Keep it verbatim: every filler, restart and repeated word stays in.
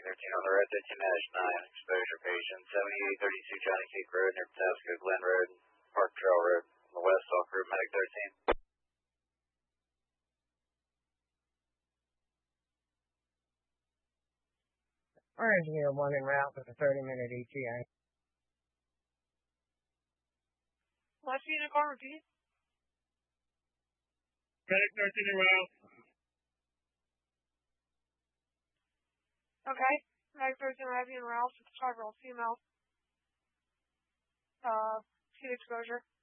thirteen on the road, thirteen dash nine, exposure patient, seventy-eight thirty-two Johnny Cake Road near Patapsco Glen Road, Park Trail Road, on the west, all crew, medic thirteen. Our engineer one en route with a thirty minute E T A. Last unit, call repeat. Medic thirteen en route. Okay. Medic thirteen heavy en route, six five roll female. Uh, seat exposure.